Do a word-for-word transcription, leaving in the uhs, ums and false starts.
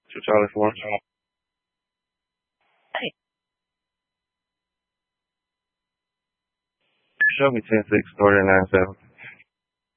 Two Charlie Four. Show me ten six thirty nine seven.